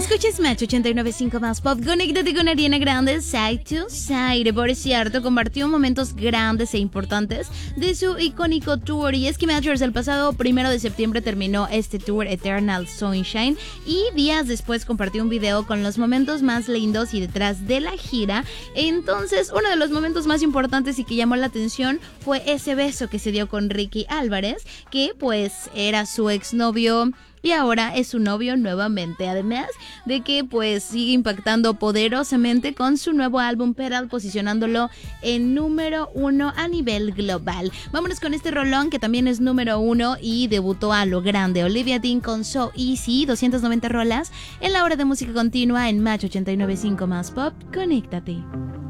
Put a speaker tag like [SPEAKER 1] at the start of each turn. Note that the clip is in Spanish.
[SPEAKER 1] Escuches Match 89.5 más pop. Conéctate con Ariana Grande, Side to Side. Por cierto, compartió momentos grandes e importantes de su icónico tour. Y es que Matchers el pasado 1 de septiembre terminó este tour Eternal Sunshine. Y días después compartió un video con los momentos más lindos y detrás de la gira. Entonces, uno de los momentos más importantes y que llamó la atención fue ese beso que se dio con Ricky Álvarez, que pues era su exnovio y ahora es su novio nuevamente, además de que pues sigue impactando poderosamente con su nuevo álbum Pedal, posicionándolo en número 1 a nivel global. Vámonos con este rolón que también es número 1 y debutó a lo grande. Olivia Dean con So Easy, 290 rolas en la hora de música continua en Match 89.5 más pop. Conéctate.